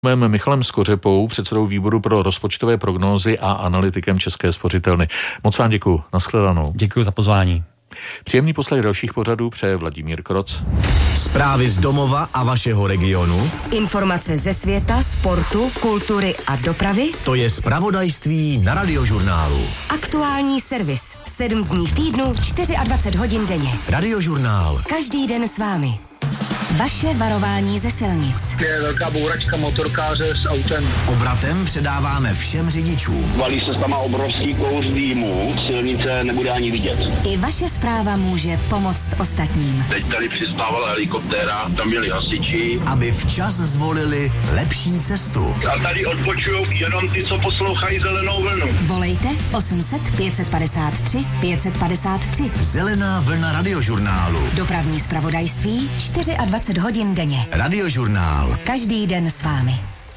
Michalem Skořepou, předsedou výboru pro rozpočtové prognózy a analytikem České spořitelny. Moc vám děkuji. Nashledanou. Děkuji za pozvání. Příjemný poslech dalších pořadů přeje Vladimír Kroc. Zprávy z domova a vašeho regionu. Informace ze světa, sportu, kultury a dopravy. To je zpravodajství na Radiožurnálu. Aktuální servis. 7 dní v týdnu, 24 hodin denně. Radiožurnál. Každý den s vámi. Vaše varování ze silnic. Je velká bouračka motorkáře s autem. Obratem předáváme všem řidičům. Valí se tam obrovský kouř dýmu, silnice nebude ani vidět. I vaše zpráva může pomoct ostatním. Teď tady přistávala helikoptéra, tam měli hasiči. Aby včas zvolili lepší cestu. A tady odpočujou jenom ty, co poslouchají Zelenou vlnu. Volejte 800 553 553. Zelená vlna Radiožurnálu. Dopravní zpravodajství 24 hodin denně. Radiožurnál. Každý den s vámi.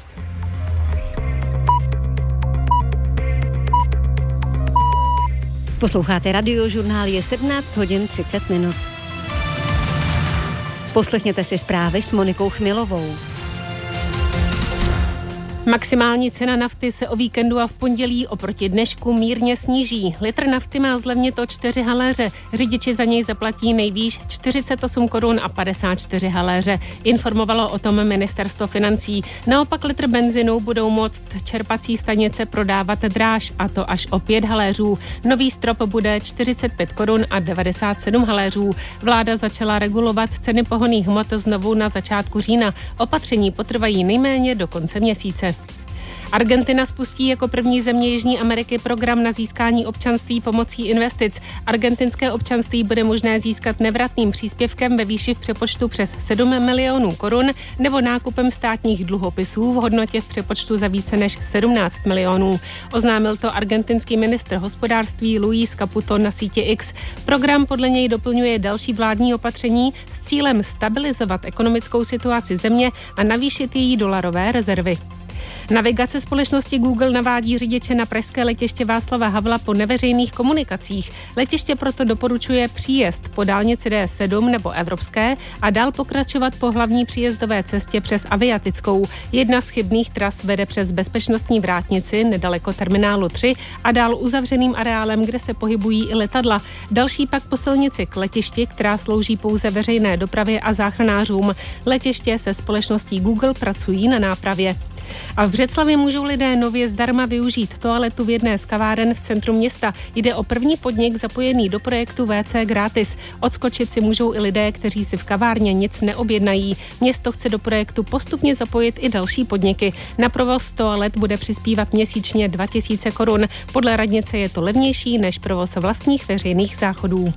Posloucháte Radiožurnál, je 17 hodin 30 minut. Poslechněte si zprávy s Monikou Chmilovou. Maximální cena nafty se o víkendu a v pondělí oproti dnešku mírně sníží. Litr nafty má zlevnit o 4 haléře. Řidiči za něj zaplatí nejvýš 48 korun a 54 haléře. Informovalo o tom ministerstvo financí. Naopak litr benzinu budou moct čerpací stanice prodávat dráž, a to až o 5 haléřů. Nový strop bude 45 korun a 97 haléřů. Vláda začala regulovat ceny pohonných hmot znovu na začátku října. Opatření potrvají nejméně do konce měsíce. Argentina spustí jako první země Jižní Ameriky program na získání občanství pomocí investic. Argentinské občanství bude možné získat nevratným příspěvkem ve výši v přepočtu přes 7 milionů korun nebo nákupem státních dluhopisů v hodnotě v přepočtu za více než 17 milionů. Oznámil to argentinský ministr hospodářství Luis Caputo na síti X. Program podle něj doplňuje další vládní opatření s cílem stabilizovat ekonomickou situaci země a navýšit její dolarové rezervy. Navigace společnosti Google navádí řidiče na pražské letiště Václava Havla po neveřejných komunikacích. Letiště proto doporučuje příjezd po dálnici D7 nebo Evropské a dál pokračovat po hlavní příjezdové cestě přes Aviatickou. Jedna z chybných tras vede přes bezpečnostní vrátnici nedaleko terminálu 3 a dál uzavřeným areálem, kde se pohybují i letadla. Další pak po silnici k letišti, která slouží pouze veřejné dopravě a záchranářům. Letiště se společností Google pracují na nápravě. A v Břeclavi můžou lidé nově zdarma využít toaletu v jedné z kaváren v centru města. Jde o první podnik zapojený do projektu WC gratis. Odskočit si můžou i lidé, kteří si v kavárně nic neobjednají. Město chce do projektu postupně zapojit i další podniky. Na provoz toalet bude přispívat měsíčně 2000 korun. Podle radnice je to levnější než provoz vlastních veřejných záchodů.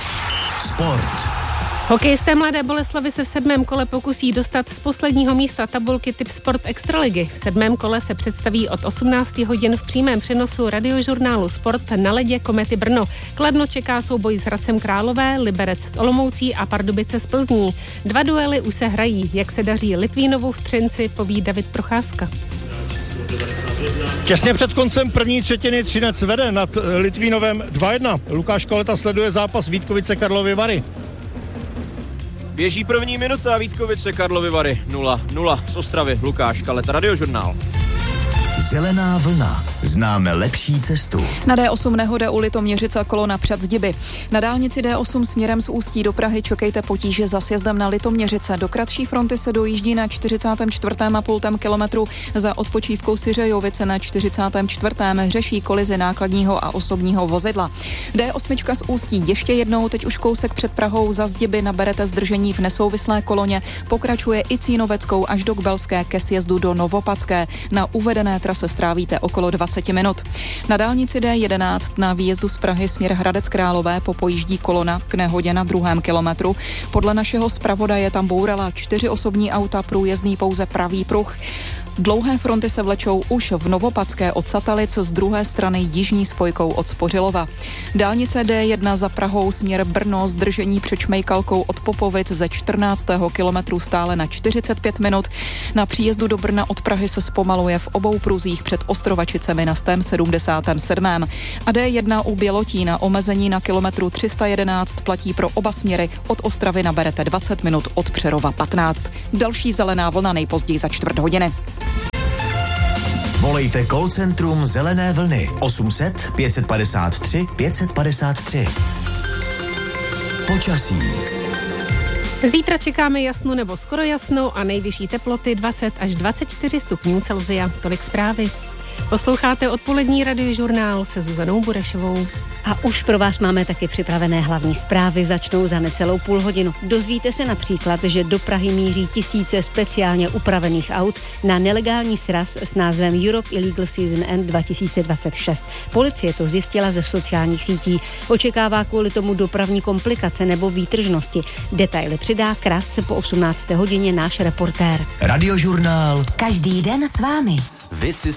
Sport. Hokejisté Mladé Boleslavi se v 7. kole pokusí dostat z posledního místa tabulky Tipsport Extraligy. V 7. kole se představí od 18 hodin v přímém přenosu Radiožurnálu Sport na ledě Komety Brno. Kladno čeká souboj s Hradcem Králové, Liberec s Olomoucí a Pardubice s Plzní. 2 duely už se hrají. Jak se daří Litvínovu v Třinci, poví David Procházka. Těsně před koncem první třetiny Třinec vede nad Litvínovem 2-1. Lukáš Kaleta sleduje zápas Vítkovice Karlovy Vary. Běží první minuta, Vítkovice Karlovy Vary 0-0 z Ostravy. Lukáš Kaleta, Radiožurnál. Zelená vlna. Známe lepší cestu. Na D8 nehoda u Litoměřice, kolona před Zdiby. Na dálnici D8 směrem z Ústí do Prahy čekejte potíže za sjezdem na Litoměřice. Do kratší fronty se dojíždí na 44,5 kilometru. Za odpočívkou Syřejovice na 44. řeší kolizi nákladního a osobního vozidla. D8 z Ústí ještě jednou, teď už kousek před Prahou za Zdiby naberete zdržení v nesouvislé koloně. Pokračuje i Cínoveckou až do Kbelské ke sjezdu do Novopadské. Na uvedené trase strávíte okolo 20 minut. Na dálnici D11 na výjezdu z Prahy směr Hradec Králové popojíždí kolona k nehodě na 2. kilometru. Podle našeho zpravodaje tam bourala 4 osobní auta, průjezdný pouze pravý pruh. Dlouhé fronty se vlečou už v Novopadské od Satalic, z druhé strany jižní spojkou od Spořilova. Dálnice D1 za Prahou směr Brno, zdržení před Šmejkalkou od Popovic ze 14. kilometru stále na 45 minut. Na příjezdu do Brna od Prahy se zpomaluje v obou pruzích před Ostrovačicemi na 177. A D1 u Bělotína omezení na kilometru 311 platí pro oba směry. Od Ostravy naberete 20 minut, od Přerova 15. Další zelená vlna nejpozději za čtvrt hodiny. Volejte call centrum Zelené vlny 800 553 553. Počasí. Zítra čekáme jasno nebo skoro jasno a nejvyšší teploty 20 až 24 stupňů Celsia. Tolik zprávy. Posloucháte odpolední radiožurnál se Zuzanou Burešovou. A už pro vás máme taky připravené hlavní zprávy, začnou za necelou půl hodinu. Dozvíte se například, že do Prahy míří tisíce speciálně upravených aut na nelegální sraz s názvem Europe Illegal Season End 2026. Policie to zjistila ze sociálních sítí. Očekává kvůli tomu dopravní komplikace nebo výtržnosti. Detaily přidá krátce po 18. hodině náš reportér. Radiožurnál. Každý den s vámi.